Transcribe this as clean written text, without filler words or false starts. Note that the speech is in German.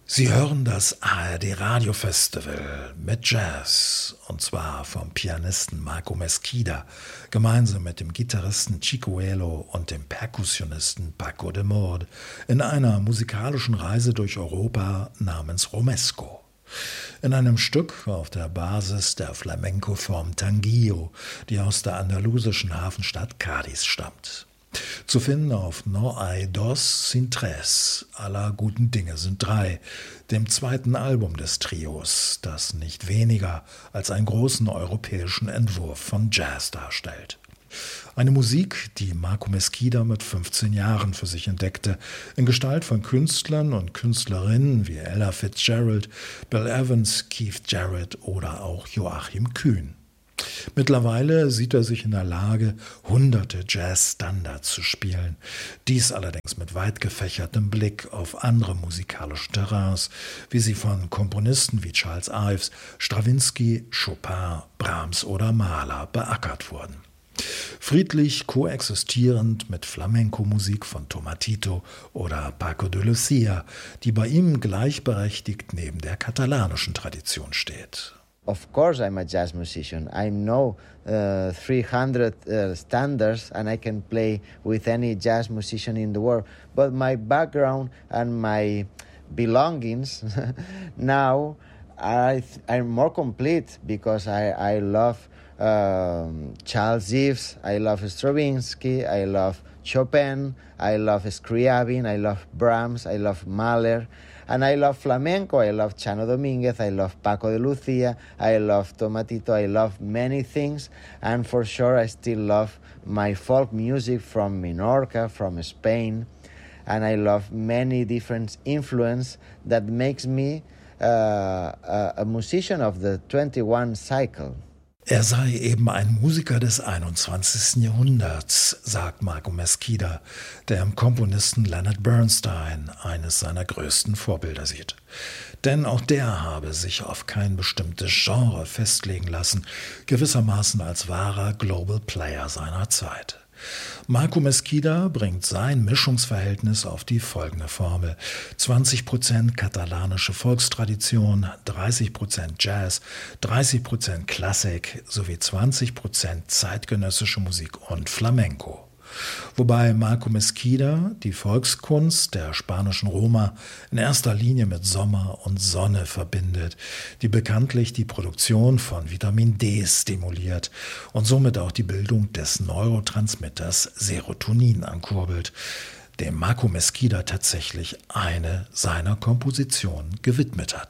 Sie hören das ARD Radio Festival mit Jazz, und zwar vom Pianisten Marco Mesquida, gemeinsam mit dem Gitarristen Chico Elo und dem Perkussionisten Paco de Mord in einer musikalischen Reise durch Europa namens Romesco. In einem Stück auf der Basis der Flamenco-Form Tanguillo, die aus der andalusischen Hafenstadt Cádiz stammt. Zu finden auf No hay dos sin tres, aller guten Dinge sind drei, dem zweiten Album des Trios, das nicht weniger als einen großen europäischen Entwurf von Jazz darstellt. Eine Musik, die Marco Mesquida mit 15 Jahren für sich entdeckte, in Gestalt von Künstlern und Künstlerinnen wie Ella Fitzgerald, Bill Evans, Keith Jarrett oder auch Joachim Kühn. Mittlerweile sieht er sich in der Lage, hunderte Jazz-Standards zu spielen. Dies allerdings mit weit gefächertem Blick auf andere musikalische Terrains, wie sie von Komponisten wie Charles Ives, Strawinsky, Chopin, Brahms oder Mahler beackert wurden. Friedlich koexistierend mit Flamenco-Musik von Tomatito oder Paco de Lucia, die bei ihm gleichberechtigt neben der katalanischen Tradition steht. Of course, I'm a jazz musician. I know 300 standards and I can play with any jazz musician in the world. But my background and my belongings now are more complete because I love Charles Ives, I love Stravinsky, I love Chopin, I love Scriabin, I love Brahms, I love Mahler. And I love flamenco, I love Chano Dominguez, I love Paco de Lucia, I love Tomatito, I love many things. And for sure I still love my folk music from Minorca, from Spain. And I love many different influences that makes me a musician of the 21 cycle. Er sei eben ein Musiker des 21. Jahrhunderts, sagt Marco Mesquida, der im Komponisten Leonard Bernstein eines seiner größten Vorbilder sieht. Denn auch der habe sich auf kein bestimmtes Genre festlegen lassen, gewissermaßen als wahrer Global Player seiner Zeit. Marco Mesquida bringt sein Mischungsverhältnis auf die folgende Formel: 20% katalanische Volkstradition, 30% Jazz, 30% Klassik sowie 20% zeitgenössische Musik und Flamenco. Wobei Marco Mesquida die Volkskunst der spanischen Roma in erster Linie mit Sommer und Sonne verbindet, die bekanntlich die Produktion von Vitamin D stimuliert und somit auch die Bildung des Neurotransmitters Serotonin ankurbelt, dem Marco Mesquida tatsächlich eine seiner Kompositionen gewidmet hat.